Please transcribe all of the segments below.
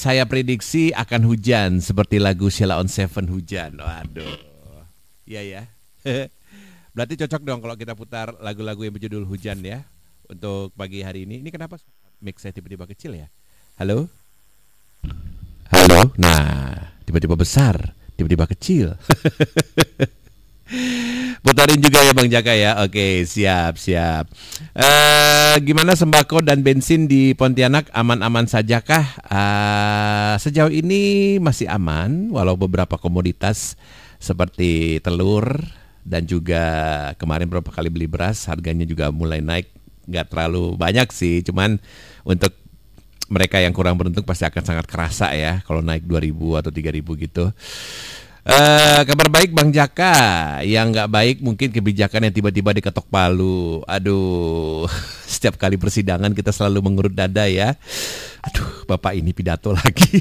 saya prediksi akan hujan seperti lagu Sheila on Seven hujan. Waduh. Iya ya. Berarti cocok dong kalau kita putar lagu-lagu yang berjudul hujan ya untuk pagi hari ini. Ini kenapa mic saya tiba-tiba kecil ya? Halo? Halo? Nah, tiba-tiba besar, tiba-tiba kecil. Putarin juga ya Bang Jaka ya. Oke, siap. Gimana sembako dan bensin di Pontianak, aman-aman saja kah? Sejauh ini masih aman, walau beberapa komoditas seperti telur dan juga kemarin berapa kali beli beras harganya juga mulai naik. Nggak terlalu banyak sih, cuman untuk mereka yang kurang beruntung pasti akan sangat kerasa ya kalau naik 2.000 atau 3.000 gitu. Kabar baik Bang Jaka. Yang nggak baik mungkin kebijakan yang tiba-tiba diketok palu. Aduh, setiap kali persidangan kita selalu mengurut dada ya. Aduh, Bapak ini pidato lagi.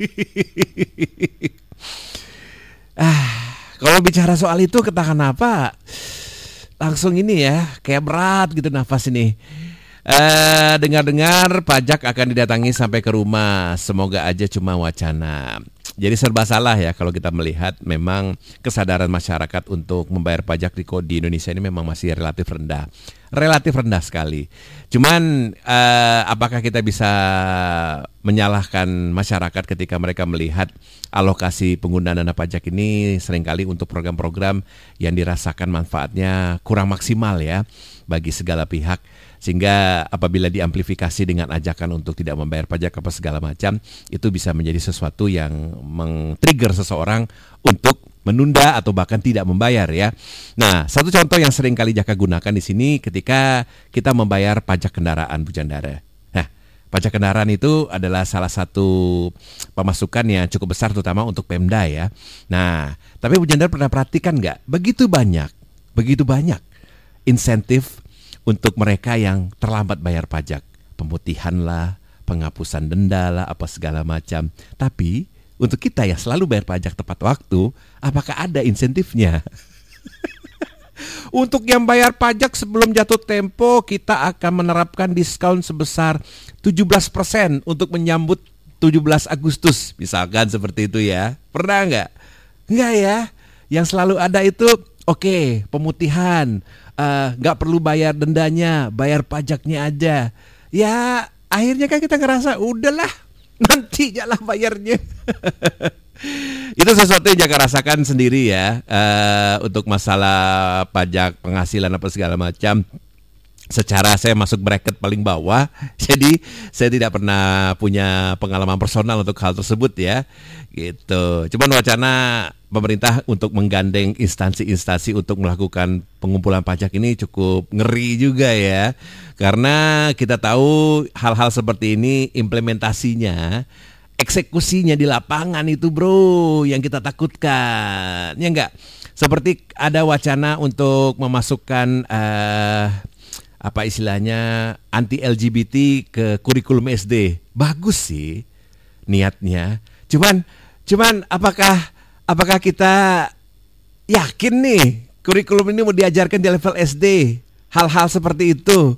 Kalau bicara soal itu ketahan apa? Langsung ini ya, kayak berat gitu nafas ini. Dengar-dengar pajak akan didatangi sampai ke rumah. Semoga aja cuma wacana. Jadi serba salah ya kalau kita melihat memang kesadaran masyarakat untuk membayar pajak di Indonesia ini memang masih relatif rendah sekali. Cuman apakah kita bisa menyalahkan masyarakat ketika mereka melihat alokasi penggunaan dana pajak ini seringkali untuk program-program yang dirasakan manfaatnya kurang maksimal ya bagi segala pihak. Sehingga apabila diamplifikasi dengan ajakan untuk tidak membayar pajak apa segala macam, itu bisa menjadi sesuatu yang men-trigger seseorang untuk menunda atau bahkan tidak membayar ya. Nah, satu contoh yang sering kali Jaka gunakan di sini ketika kita membayar pajak kendaraan Bu Jandara. Nah, pajak kendaraan itu adalah salah satu pemasukan yang cukup besar terutama untuk Pemda ya. Nah, tapi Bu Jandara pernah perhatikan nggak? Begitu banyak insentif untuk mereka yang terlambat bayar pajak, pemutihan lah, penghapusan denda lah, apa segala macam. Tapi untuk kita yang selalu bayar pajak tepat waktu, apakah ada insentifnya? Untuk yang bayar pajak sebelum jatuh tempo, kita akan menerapkan diskon sebesar 17% untuk menyambut 17 Agustus, misalkan seperti itu ya. Pernah nggak? Nggak ya. Yang selalu ada itu, oke, pemutihan. Gak perlu bayar dendanya, bayar pajaknya aja. Ya akhirnya kan kita ngerasa udahlah nanti jalan bayarnya. Itu sesuatu yang Jaka rasakan sendiri ya. Untuk masalah pajak penghasilan apa segala macam. Secara saya masuk bracket paling bawah, jadi saya tidak pernah punya pengalaman personal untuk hal tersebut ya, gitu. Cuman wacana pemerintah untuk menggandeng instansi-instansi untuk melakukan pengumpulan pajak ini cukup ngeri juga ya, karena kita tahu hal-hal seperti ini implementasinya, eksekusinya di lapangan itu bro yang kita takutkan, ya enggak? Seperti ada wacana untuk memasukkan apa istilahnya anti LGBT ke kurikulum SD. Bagus sih niatnya. Cuman apakah kita yakin nih kurikulum ini mau diajarkan di level SD? Hal-hal seperti itu.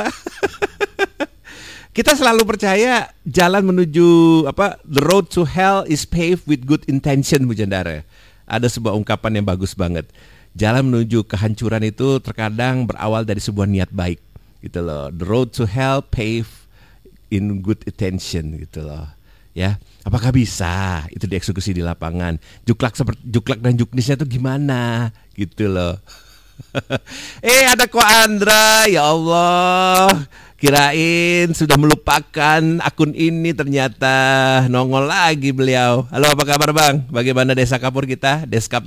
Kita selalu percaya jalan menuju the road to hell is paved with good intention Bu Jandara. Ada sebuah ungkapan yang bagus banget. Jalan menuju kehancuran itu terkadang berawal dari sebuah niat baik gitu loh. The road to hell paved in good intention gitu loh. Ya, apakah bisa itu dieksekusi di lapangan? Juklak dan juknisnya itu gimana gitu loh. Ada Ko Andra, ya Allah. Kirain sudah melupakan akun ini, ternyata nongol lagi beliau. Halo, apa kabar Bang? Bagaimana desa kapur kita? Deskap.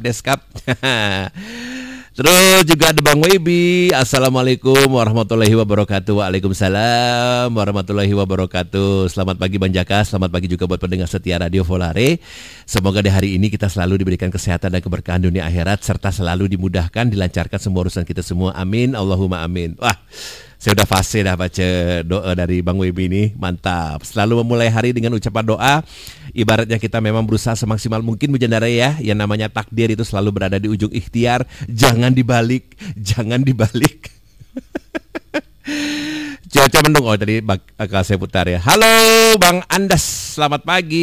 Terus juga ada Bang Webi. Assalamualaikum warahmatullahi wabarakatuh. Waalaikumsalam warahmatullahi wabarakatuh. Selamat pagi Bang Jaka. Selamat pagi juga buat pendengar setia Radio Volare. Semoga di hari ini kita selalu diberikan kesehatan dan keberkahan dunia akhirat, serta selalu dimudahkan, dilancarkan semua urusan kita semua. Amin. Allahumma amin. Wah, saya udah fase dah baca doa dari Bang Webi ini. Mantap. Selalu memulai hari dengan ucapan doa. Ibaratnya kita memang berusaha semaksimal mungkin Bu Jandara ya. Yang namanya takdir itu selalu berada di ujung ikhtiar. Jangan dibalik. Cuaca mendung. Oh tadi bakal saya putar ya. Halo Bang Andas, selamat pagi.